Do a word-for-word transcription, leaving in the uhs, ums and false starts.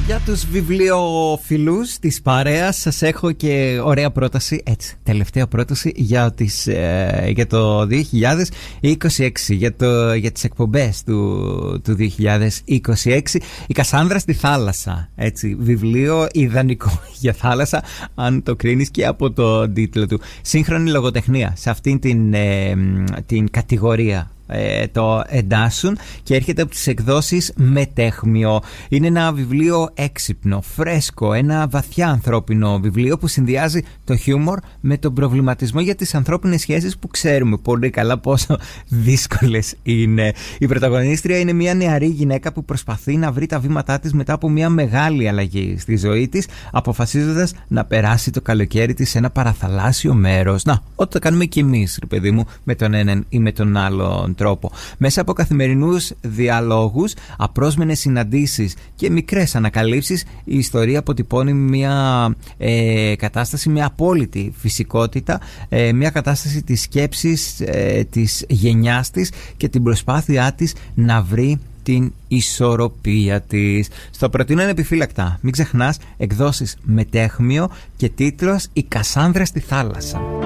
Για τους βιβλιοφιλούς της παρέας σας έχω και ωραία πρόταση, έτσι, τελευταία πρόταση για, τις, ε, για το δύο χιλιάδες είκοσι έξι, για, το, για τις εκπομπές του, του δύο χιλιάδες είκοσι έξι. Η Κασάνδρα στη θάλασσα, έτσι, βιβλίο ιδανικό για θάλασσα, αν το κρίνεις και από το τίτλο του. Σύγχρονη λογοτεχνία, σε αυτήν την, ε, την κατηγορία Ε, το εντάσσουν και έρχεται από τις εκδόσεις Μετέχμιο. Είναι ένα βιβλίο έξυπνο, φρέσκο, ένα βαθιά ανθρώπινο βιβλίο που συνδυάζει το χιούμορ με τον προβληματισμό για τις ανθρώπινες σχέσεις που ξέρουμε πολύ καλά πόσο δύσκολες είναι. Η πρωταγωνίστρια είναι μια νεαρή γυναίκα που προσπαθεί να βρει τα βήματά της μετά από μια μεγάλη αλλαγή στη ζωή της, αποφασίζοντας να περάσει το καλοκαίρι της σε ένα παραθαλάσσιο μέρος. Να, ό,τι το κάνουμε κι εμείς, ρε παιδί μου, με τον έναν ή με τον άλλον τρόπο. Μέσα από καθημερινούς διαλόγους, απρόσμενες συναντήσεις και μικρές ανακαλύψεις, η ιστορία αποτυπώνει μια ε, κατάσταση με απόλυτη φυσικότητα, ε, μια κατάσταση της σκέψης ε, της γενιάς της και την προσπάθειά της να βρει την ισορροπία της. Στο προτείνω ανεπιφύλακτα. Μην ξεχνάς, εκδόσεις Μετέχμιο και τίτλος «Η Κασάνδρα στη θάλασσα».